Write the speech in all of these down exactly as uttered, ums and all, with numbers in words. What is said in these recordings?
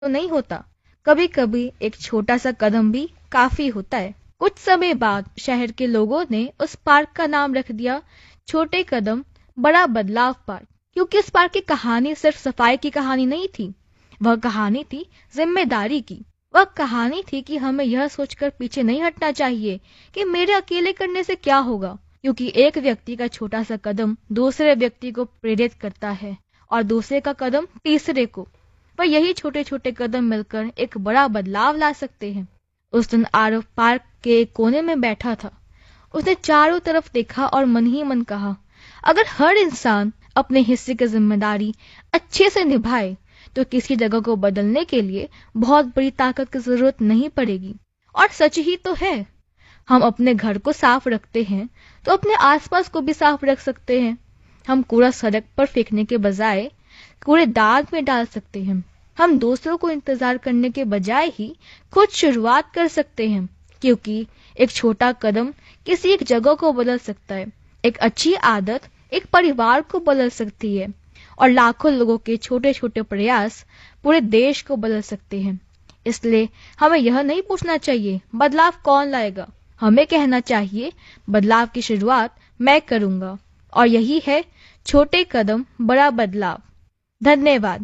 तो नहीं होता, कभी कभी एक छोटा सा कदम भी काफी होता है। कुछ समय बाद शहर के लोगों ने उस पार्क का नाम रख दिया छोटे कदम बड़ा बदलाव पार्क, क्योंकि इस पार्क की कहानी सिर्फ सफाई की कहानी नहीं थी, वह कहानी थी जिम्मेदारी की। वह कहानी थी कि हमें यह सोचकर पीछे नहीं हटना चाहिए कि मेरे अकेले करने से क्या होगा, क्योंकि एक व्यक्ति का छोटा सा कदम दूसरे व्यक्ति को प्रेरित करता है और दूसरे का कदम तीसरे को। पर यही छोटे छोटे कदम मिलकर एक बड़ा बदलाव ला सकते हैं। उस दिन आरव पार्क के एक कोने में बैठा था। उसने चारों तरफ देखा और मन ही मन कहा, अगर हर इंसान अपने हिस्से की जिम्मेदारी अच्छे से निभाए तो किसी जगह को बदलने के लिए बहुत बड़ी ताकत की जरूरत नहीं पड़ेगी। और सच ही तो है। हम अपने घर को साफ रखते हैं तो अपने आसपास को भी साफ रख सकते हैं। हम कूड़ा सड़क पर फेंकने के बजाय कूड़ेदान में डाल सकते हैं। हम दूसरों को इंतजार करने के बजाय ही खुद शुरुआत कर सकते हैं, क्योंकि एक छोटा कदम किसी एक जगह को बदल सकता है। एक अच्छी आदत एक परिवार को बदल सकती है और लाखों लोगों के छोटे छोटे प्रयास पूरे देश को बदल सकते हैं। इसलिए हमें यह नहीं पूछना चाहिए बदलाव कौन लाएगा, हमें कहना चाहिए बदलाव की शुरुआत मैं करूंगा। और यही है छोटे कदम बड़ा बदलाव। धन्यवाद।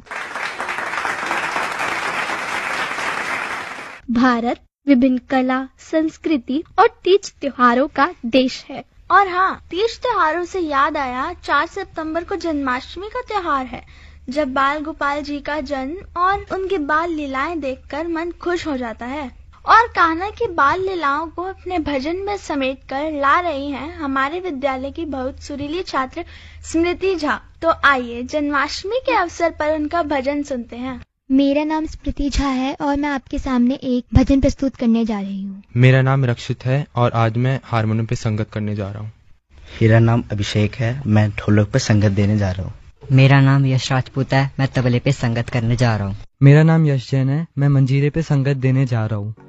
भारत विभिन्न कला, संस्कृति और तीज त्योहारों का देश है। और हाँ, तीज त्योहारों से याद आया, चार सितंबर को जन्माष्टमी का त्योहार है, जब बाल गोपाल जी का जन्म और उनकी बाल लीलाएं देखकर मन खुश हो जाता है। और कान्हा की बाल लीलाओं को अपने भजन में समेट कर ला रही हैं हमारे विद्यालय की बहुत सुरीली छात्र स्मृति झा। तो आइए जन्माष्टमी के अवसर पर उनका भजन सुनते हैं। मेरा नाम स्मृति झा है और मैं आपके सामने एक भजन प्रस्तुत करने जा रही हूँ। मेरा नाम रक्षित है और आज मैं हारमोनियम पे संगत करने जा रहा हूँ। मेरा नाम अभिषेक है, मैं ढोलक पे संगत देने जा रहा हूँ। मेरा नाम यश राजपूत है, मैं तबले पे संगत करने जा रहा हूँ। मेरा नाम यश जैन है, मैं मंजीरे पे संगत देने जा रहा हूँ।